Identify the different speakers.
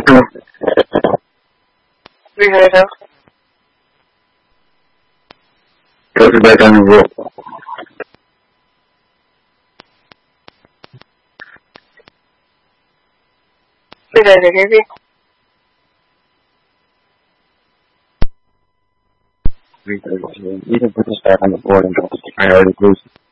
Speaker 1: We heard her.
Speaker 2: Put it back on the roll.
Speaker 1: We heard her, baby.
Speaker 2: You can put this back on the board and go to priority, please.